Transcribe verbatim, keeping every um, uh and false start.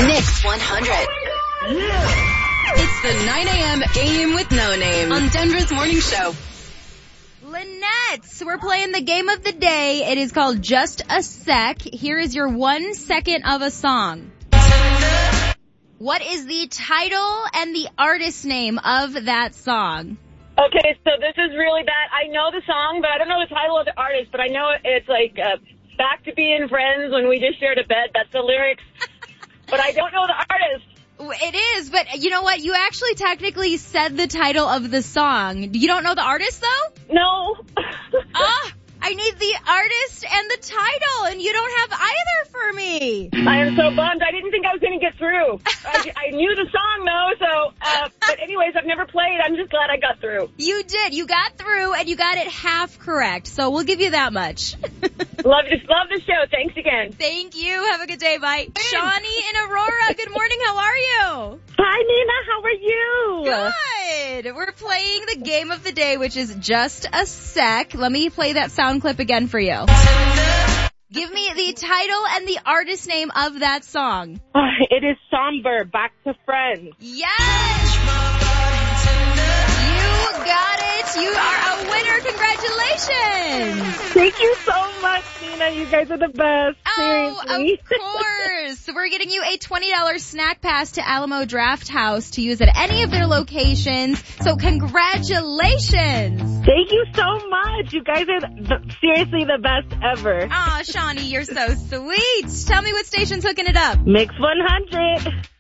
Mix one hundred. It's the nine a.m. Game with No Name on Denver's Morning Show. Lynette, we're playing the game of the day. It is called Just a Sec. Here is your one second of a song. What is the title and the artist name of that song? Okay, so this is really bad. I know the song, but I don't know the title of the artist, but I know it's like uh, Back to Being Friends When We Just Shared a Bed. That's the lyrics. But I don't know the artist. It is, but you know what? You actually technically said the title of the song. You don't know the artist, though? No. Ah, I need the artist and the title, and you don't have either for me. I am so bummed. I didn't think I was going to get through. I, I knew the song, though, so, uh, but anyways, I've never played. I'm just glad I got through. You did. You got through, and you got it half correct, so we'll give you that much. Love this, love the show. Thanks again. Thank you. Have a good day. Bye. Shawnee in Aurora. Good morning. How are you? Hi, Nina. How are you? Good. We're playing the game of the day, which is Just a Sec. Let me play that sound clip again for you. Give me the title and the artist name of that song. It is Somber, Back to Friends. Yes! You got it. You are a winner. Congratulations. Thank you so much, Nina. You guys are the best. Oh, Seriously. of course. We're getting you a twenty dollars snack pass to Alamo Draft House to use at any of their locations. So congratulations. Thank you so much. You guys are the, seriously the best ever. Aw, Shawnee, you're so sweet. Tell me what station's hooking it up. Mix one hundred.